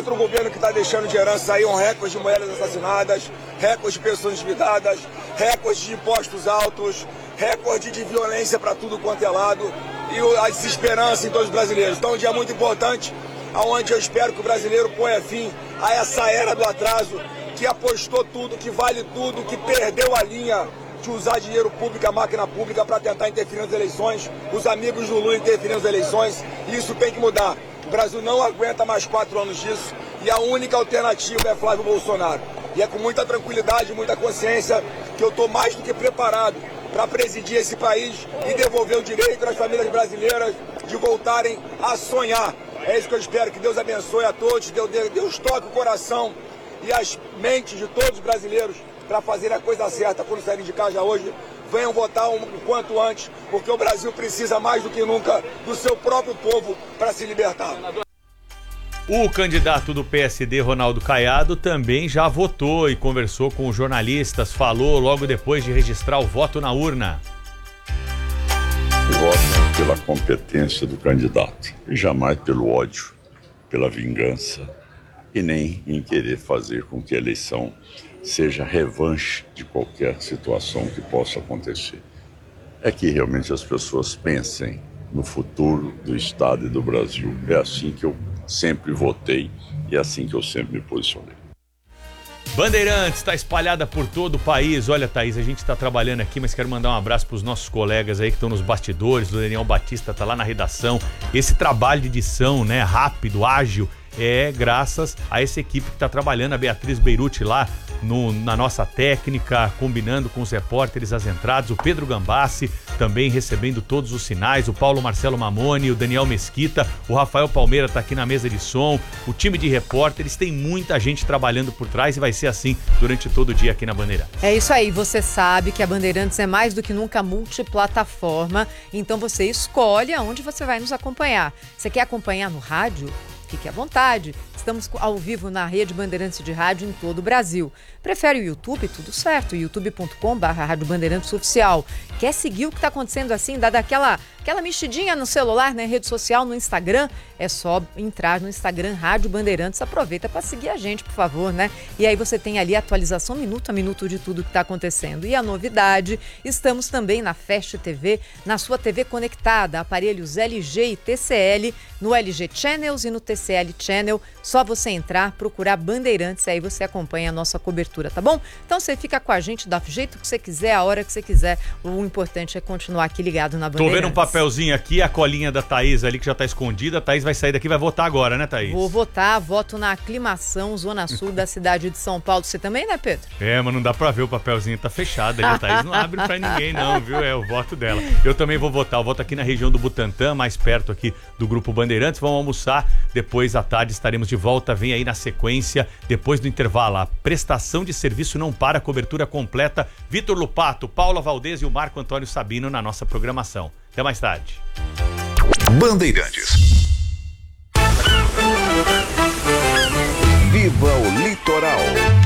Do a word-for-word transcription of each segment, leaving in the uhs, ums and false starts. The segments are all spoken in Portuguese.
contra um governo que está deixando de herança aí um recorde de mulheres assassinadas, recorde de pessoas endividadas, recorde de impostos altos, recorde de violência para tudo quanto é lado e a desesperança em todos os brasileiros. Então é um dia muito importante, onde eu espero que o brasileiro ponha fim a essa era do atraso, que apostou tudo, que vale tudo, que perdeu a linha de usar dinheiro público, a máquina pública, para tentar interferir nas eleições, os amigos do Lula interferir nas eleições, e isso tem que mudar. O Brasil não aguenta mais quatro anos disso, e a única alternativa é Flávio Bolsonaro. E é com muita tranquilidade, muita consciência, que eu estou mais do que preparado para presidir esse país e devolver o direito às famílias brasileiras de voltarem a sonhar. É isso que eu espero, que Deus abençoe a todos, Deus, Deus toque o coração e as mentes de todos os brasileiros para fazerem a coisa certa quando saírem de casa hoje. Venham votar o quanto antes, porque o Brasil precisa mais do que nunca do seu próprio povo para se libertar. O candidato do P S D, Ronaldo Caiado, também já votou e conversou com os jornalistas, falou logo depois de registrar o voto na urna. Voto pela competência do candidato e jamais pelo ódio, pela vingança e nem em querer fazer com que a eleição seja revanche de qualquer situação que possa acontecer. É que realmente as pessoas pensem no futuro do Estado e do Brasil. É assim que eu sempre votei e é assim que eu sempre me posicionei. Bandeirantes está espalhada por todo o país. Olha, Thaís, a gente está trabalhando aqui, mas quero mandar um abraço para os nossos colegas aí que estão nos bastidores. O Daniel Batista está lá na redação. Esse trabalho de edição, né, rápido, ágil, é graças a essa equipe que está trabalhando, a Beatriz Beirute lá no, na nossa técnica, combinando com os repórteres as entradas, o Pedro Gambassi também recebendo todos os sinais, o Paulo Marcelo Mamoni, o Daniel Mesquita, o Rafael Palmeira está aqui na mesa de som, o time de repórteres, tem muita gente trabalhando por trás e vai ser assim durante todo o dia aqui na Bandeirantes. É isso aí, você sabe que a Bandeirantes é mais do que nunca multiplataforma, então você escolhe aonde você vai nos acompanhar. Você quer acompanhar no rádio? Fique à vontade, estamos ao vivo na rede Bandeirantes de Rádio em todo o Brasil. Prefere o YouTube? Tudo certo, youtube ponto com barra Rádio Bandeirantes Oficial. Quer seguir o que está acontecendo assim, dar aquela, aquela mexidinha no celular, na rede social, no Instagram? É só entrar no Instagram Rádio Bandeirantes, aproveita para seguir a gente, por favor, né? E aí você tem ali a atualização minuto a minuto de tudo que está acontecendo. E a novidade, estamos também na Fast T V, na sua T V conectada, aparelhos L G e T C L, no L G Channels e no T C L Channel, só você entrar, procurar Bandeirantes, aí você acompanha a nossa cobertura, tá bom? Então você fica com a gente do jeito que você quiser, a hora que você quiser, o importante é continuar aqui ligado na Bandeirantes. Tô vendo um papelzinho aqui, a colinha da Thaís ali que já tá escondida, a Thaís vai sair daqui e vai votar agora, né, Thaís? Vou votar, voto na aclimação, zona sul da cidade de São Paulo, você também, né, Pedro? É, mas não dá pra ver, o papelzinho tá fechado ali, a Thaís não abre pra ninguém não, viu? É o voto dela. Eu também vou votar, eu voto aqui na região do Butantã, mais perto aqui do Grupo Bandeirantes, vamos almoçar, depois à tarde estaremos de volta, vem aí na sequência, depois do intervalo, a prestação de serviço não para, cobertura completa, Vitor Lupato, Paula Valdez e o Marco Antônio Sabino na nossa programação. Até mais tarde. Bandeirantes. Viva o Litoral.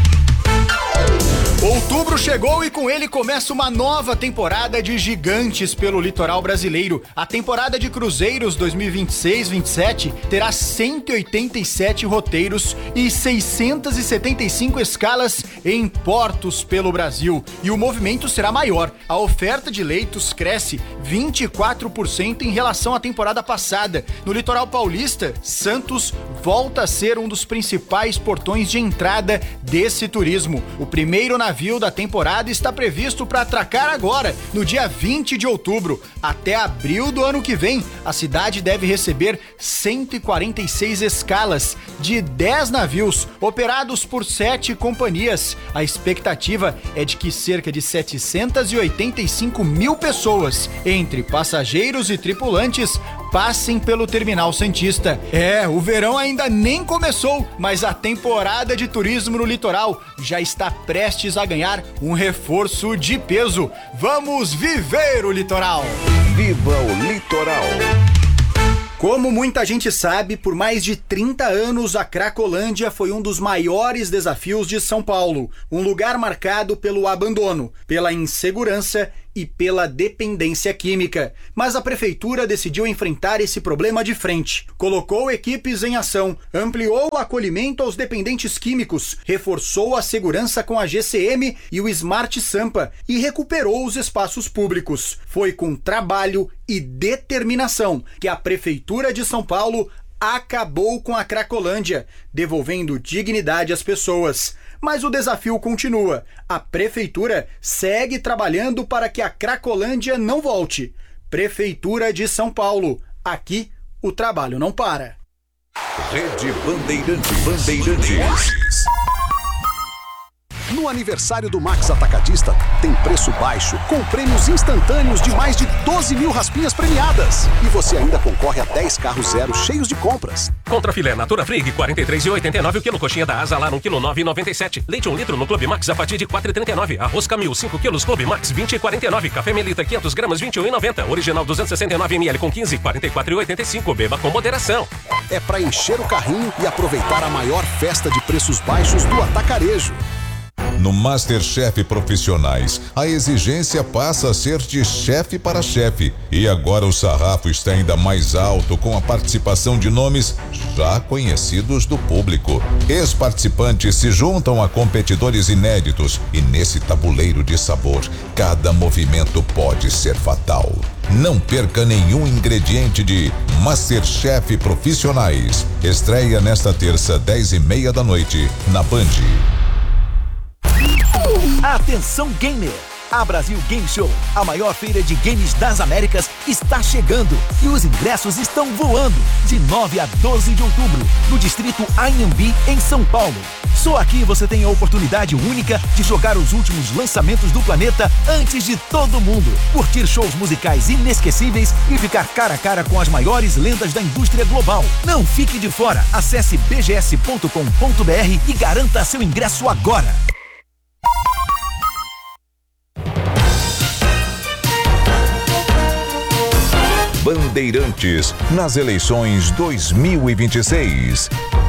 Outubro chegou e com ele começa uma nova temporada de gigantes pelo litoral brasileiro. A temporada de cruzeiros dois mil e vinte e seis vinte e sete terá cento e oitenta e sete roteiros e seiscentas e setenta e cinco escalas em portos pelo Brasil. E o movimento será maior. A oferta de leitos cresce vinte e quatro por cento em relação à temporada passada. No litoral paulista, Santos volta a ser um dos principais portões de entrada desse turismo. O primeiro navio navio da temporada está previsto para atracar agora, no dia vinte de outubro. Até abril do ano que vem, a cidade deve receber cento e quarenta e seis escalas de dez navios, operados por sete companhias. A expectativa é de que cerca de setecentas e oitenta e cinco mil pessoas, entre passageiros e tripulantes, passem pelo Terminal Santista. É, o verão ainda nem começou, mas a temporada de turismo no litoral já está prestes a ganhar um reforço de peso. Vamos viver o litoral! Viva o Litoral! Como muita gente sabe, por mais de trinta anos a Cracolândia foi um dos maiores desafios de São Paulo, um lugar marcado pelo abandono, pela insegurança e pela dependência química. Mas a prefeitura decidiu enfrentar esse problema de frente. Colocou equipes em ação, ampliou o acolhimento aos dependentes químicos, reforçou a segurança com a G C M e o Smart Sampa e recuperou os espaços públicos. Foi com trabalho e determinação que a Prefeitura de São Paulo acabou com a Cracolândia, devolvendo dignidade às pessoas. Mas o desafio continua. A Prefeitura segue trabalhando para que a Cracolândia não volte. Prefeitura de São Paulo. Aqui, o trabalho não para. Rede Bandeirantes. Bandeirantes. No aniversário do Max Atacadista, tem preço baixo, com prêmios instantâneos de mais de doze mil raspinhas premiadas. E você ainda concorre a dez carros zero cheios de compras. Contra filé Natura Frig, quarenta e três reais e oitenta e nove centavos o quilo. Coxinha da Asa Lar, um quilo, nove reais e noventa e sete centavos. Leite um litro no Clube Max a partir de quatro reais e trinta e nove centavos. Arroz Camil, cinco quilos, Clube Max, vinte reais e quarenta e nove centavos. Café Melita, quinhentos gramas, vinte e um reais e noventa centavos. Original duzentos e sessenta e nove mililitros com quinze, quarenta e quatro reais e oitenta e cinco centavos. Beba com moderação. É para encher o carrinho e aproveitar a maior festa de preços baixos do atacarejo. No MasterChef Profissionais, a exigência passa a ser de chefe para chefe. E agora o sarrafo está ainda mais alto com a participação de nomes já conhecidos do público. Ex-participantes se juntam a competidores inéditos e nesse tabuleiro de sabor, cada movimento pode ser fatal. Não perca nenhum ingrediente de MasterChef Profissionais. Estreia nesta terça, dez e meia da noite, na Band. Atenção gamer! A Brasil Game Show, a maior feira de games das Américas, está chegando e os ingressos estão voando de nove a doze de outubro, no distrito Anhembi, em São Paulo. Só aqui você tem a oportunidade única de jogar os últimos lançamentos do planeta antes de todo mundo, curtir shows musicais inesquecíveis e ficar cara a cara com as maiores lendas da indústria global. Não fique de fora, acesse b g s ponto com ponto b r e garanta seu ingresso agora. Bandeirantes nas eleições dois mil e vinte e seis.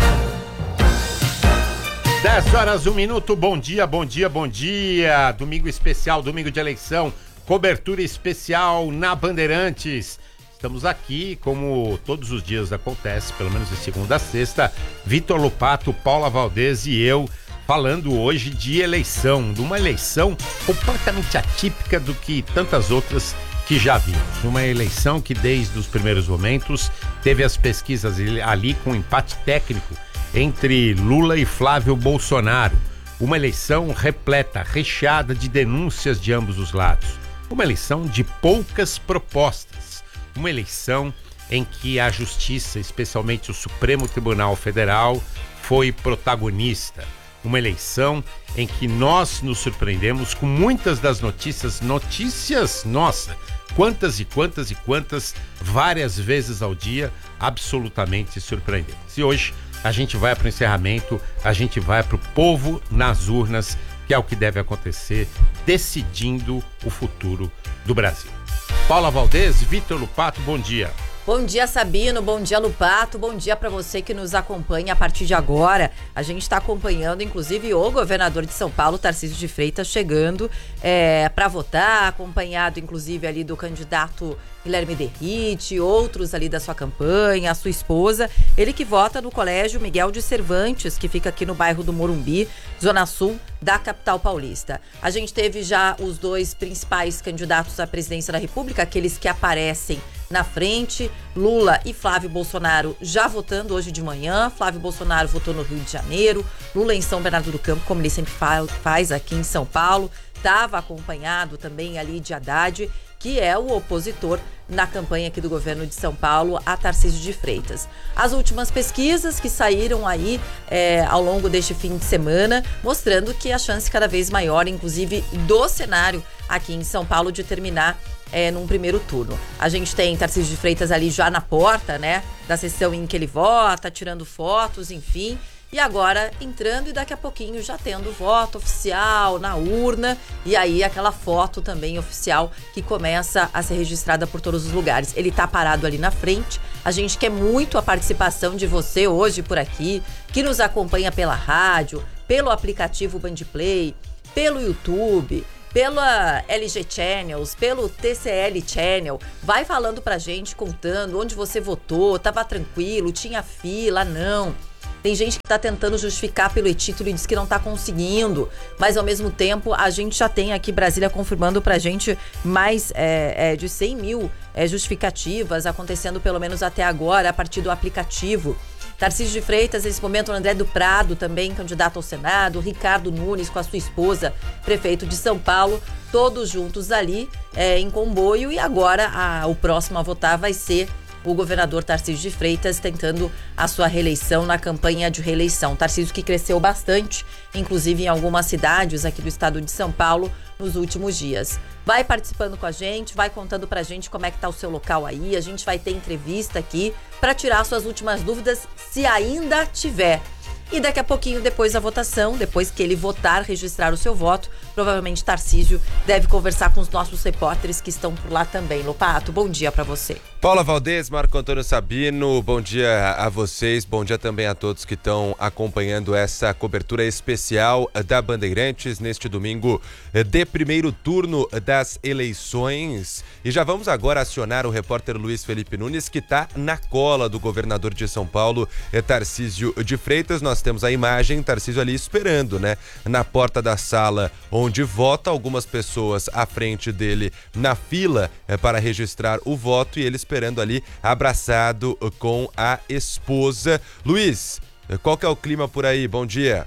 dez horas, um minuto, bom dia, bom dia, bom dia. Domingo especial, domingo de eleição, cobertura especial na Bandeirantes. Estamos aqui, como todos os dias acontece, pelo menos de segunda a sexta, Vitor Lupato, Paula Valdez e eu, falando hoje de eleição, de uma eleição completamente atípica do que tantas outras que já vimos. Uma eleição que desde os primeiros momentos teve as pesquisas ali com empate técnico entre Lula e Flávio Bolsonaro. Uma eleição repleta, recheada de denúncias de ambos os lados. Uma eleição de poucas propostas. Uma eleição em que a Justiça, especialmente o Supremo Tribunal Federal, foi protagonista. Uma eleição em que nós nos surpreendemos com muitas das notícias, notícias, nossa, quantas e quantas e quantas, várias vezes ao dia, absolutamente surpreendentes. E hoje a gente vai para o encerramento, a gente vai para o povo nas urnas, que é o que deve acontecer, decidindo o futuro do Brasil. Paula Valdez, Vitor Lupato, bom dia. Bom dia, Sabino, bom dia, Lupato, bom dia para você que nos acompanha a partir de agora. A gente está acompanhando, inclusive, o governador de São Paulo, Tarcísio de Freitas, chegando é, para votar, acompanhado, inclusive, ali do candidato Guilherme Derrite, outros ali da sua campanha, a sua esposa. Ele que vota no Colégio Miguel de Cervantes, que fica aqui no bairro do Morumbi, zona sul da capital paulista. A gente teve já os dois principais candidatos à presidência da República, aqueles que aparecem na frente, Lula e Flávio Bolsonaro já votando hoje de manhã. Flávio Bolsonaro votou no Rio de Janeiro, Lula em São Bernardo do Campo, como ele sempre faz aqui em São Paulo. Estava acompanhado também ali de Haddad, que é o opositor na campanha aqui do governo de São Paulo, a Tarcísio de Freitas. As últimas pesquisas que saíram aí é, ao longo deste fim de semana, mostrando que a chance cada vez maior, inclusive do cenário aqui em São Paulo, de terminar É, num primeiro turno. A gente tem Tarcísio de Freitas ali já na porta, né, da sessão em que ele vota, tirando fotos, enfim, e agora entrando e daqui a pouquinho já tendo voto oficial na urna, e aí aquela foto também oficial que começa a ser registrada por todos os lugares. Ele tá parado ali na frente. A gente quer muito a participação de você hoje por aqui, que nos acompanha pela rádio, pelo aplicativo Bandplay, pelo YouTube, pela L G Channels, pelo T C L Channel, vai falando pra gente, contando onde você votou, tava tranquilo, tinha fila, não. Tem gente que tá tentando justificar pelo e-título e diz que não tá conseguindo, mas ao mesmo tempo a gente já tem aqui Brasília confirmando pra gente mais é, é, de cem mil é, justificativas acontecendo pelo menos até agora a partir do aplicativo. Tarcísio de Freitas, nesse momento, o André do Prado, também candidato ao Senado, Ricardo Nunes com a sua esposa, prefeito de São Paulo, todos juntos ali é, em comboio, e agora a, o próximo a votar vai ser o governador Tarcísio de Freitas tentando a sua reeleição na campanha de reeleição. Tarcísio que cresceu bastante, inclusive em algumas cidades aqui do estado de São Paulo nos últimos dias. Vai participando com a gente, vai contando pra gente como é que tá o seu local aí. A gente vai ter entrevista aqui para tirar suas últimas dúvidas, se ainda tiver. E daqui a pouquinho, depois da votação, depois que ele votar, registrar o seu voto, provavelmente Tarcísio deve conversar com os nossos repórteres que estão por lá também. Lopato, bom dia para você. Paula Valdez, Marco Antônio Sabino, bom dia a vocês, bom dia também a todos que estão acompanhando essa cobertura especial da Bandeirantes neste domingo de primeiro turno das eleições. E já vamos agora acionar o repórter Luiz Felipe Nunes, que está na cola do governador de São Paulo, Tarcísio de Freitas. Nós temos a imagem, Tarcísio ali esperando, né? Na porta da sala onde vota, algumas pessoas à frente dele na fila é, para registrar o voto, e ele esperando ali abraçado com a esposa. Luiz, qual que é o clima por aí? Bom dia.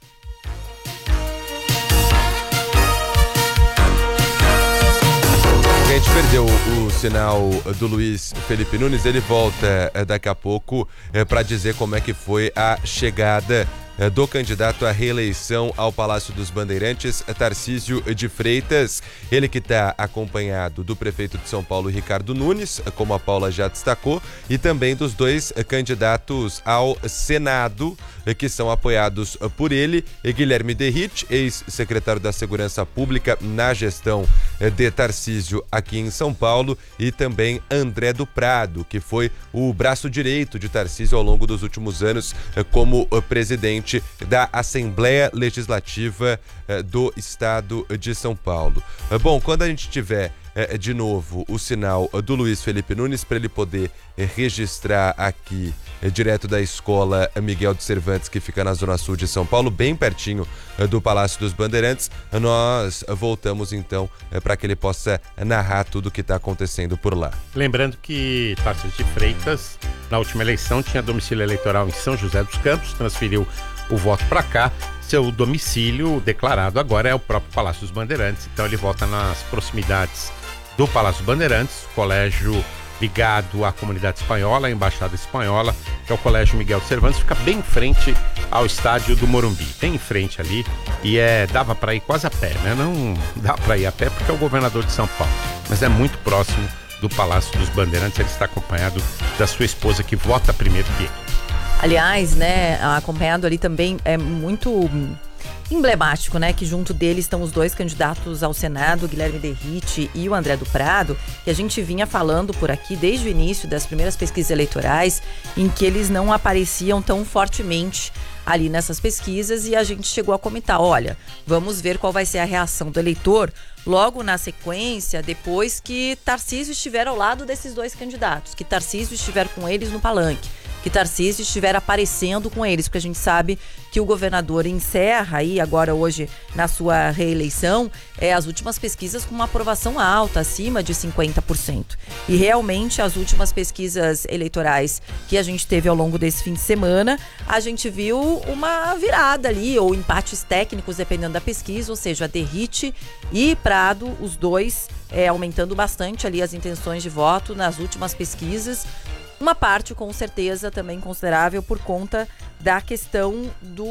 A gente perdeu o, o sinal do Luiz Felipe Nunes, ele volta é, daqui a pouco é, para dizer como é que foi a chegada é, do candidato à reeleição ao Palácio dos Bandeirantes, Tarcísio de Freitas. Ele que está acompanhado do prefeito de São Paulo, Ricardo Nunes, como a Paula já destacou, e também dos dois candidatos ao Senado, que são apoiados por ele, Guilherme Derrit, ex-secretário da Segurança Pública na gestão de Tarcísio aqui em São Paulo, e também André do Prado, que foi o braço direito de Tarcísio ao longo dos últimos anos como presidente da Assembleia Legislativa do Estado de São Paulo. Bom, quando a gente tiver É, de novo o sinal do Luiz Felipe Nunes para ele poder é, registrar aqui é, direto da escola Miguel de Cervantes, que fica na zona sul de São Paulo, bem pertinho é, do Palácio dos Bandeirantes, nós voltamos então é, para que ele possa narrar tudo o que está acontecendo por lá. Lembrando que Tarcísio de Freitas, na última eleição, tinha domicílio eleitoral em São José dos Campos, transferiu o voto para cá. Seu domicílio declarado agora é o próprio Palácio dos Bandeirantes, então ele vota nas proximidades do Palácio Bandeirantes, colégio ligado à comunidade espanhola, à Embaixada Espanhola, que é o Colégio Miguel de Cervantes, fica bem em frente ao estádio do Morumbi, bem em frente ali, e é, dava para ir quase a pé, né? Não dá para ir a pé porque é o governador de São Paulo, mas é muito próximo do Palácio dos Bandeirantes. Ele está acompanhado da sua esposa, que vota primeiro que ele. Aliás, né, acompanhado ali também é muito emblemático, né, que junto deles estão os dois candidatos ao Senado, Guilherme Derrit e o André do Prado, que a gente vinha falando por aqui desde o início das primeiras pesquisas eleitorais, em que eles não apareciam tão fortemente ali nessas pesquisas, e a gente chegou a comentar, olha, vamos ver qual vai ser a reação do eleitor logo na sequência, depois que Tarcísio estiver ao lado desses dois candidatos, que Tarcísio estiver com eles no palanque, que Tarcísio estiver aparecendo com eles, porque a gente sabe que o governador encerra aí agora hoje na sua reeleição é, as últimas pesquisas com uma aprovação alta, acima de cinquenta por cento. E realmente as últimas pesquisas eleitorais que a gente teve ao longo desse fim de semana, a gente viu uma virada ali, ou empates técnicos, dependendo da pesquisa, ou seja, Derrit e Prado, os dois é, aumentando bastante ali as intenções de voto nas últimas pesquisas. Uma parte, com certeza, também considerável por conta da questão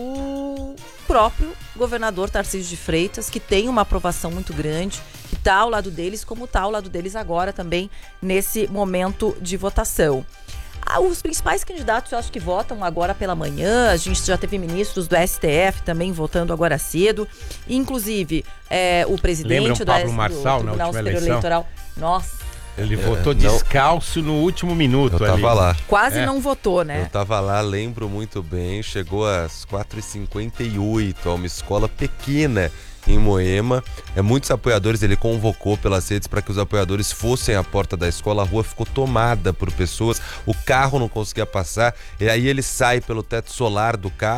do próprio governador Tarcísio de Freitas, que tem uma aprovação muito grande, que está ao lado deles, como está ao lado deles agora também nesse momento de votação. Ah, os principais candidatos, eu acho que votam agora pela manhã. A gente já teve ministros do S T F também votando agora cedo. Inclusive, é, o presidente Lembra um do, Pablo do, Marçal, do na Tribunal última Superior eleição? Eleitoral. Nossa. Ele É, votou não. descalço no último minuto. Eu tava ali. lá. Quase É. não votou, né? Eu tava lá, lembro muito bem, chegou às quatro e cinquenta e oito, a uma escola pequena em Moema. É, muitos apoiadores, ele convocou pelas redes para que os apoiadores fossem à porta da escola. A rua ficou tomada por pessoas, o carro não conseguia passar, e aí ele sai pelo teto solar do carro.